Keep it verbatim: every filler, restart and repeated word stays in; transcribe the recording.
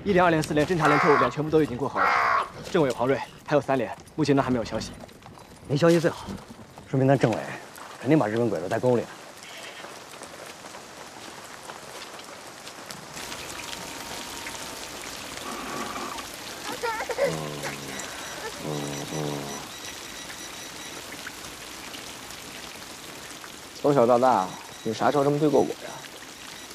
一连、二连、四连、侦察连、特务连全部都已经过好了。政委黄瑞还有三连，目前都还没有消息。 没消息最好，说明咱政委肯定把日本鬼子带沟里了。 从小到大，你啥时候这么对过我呀？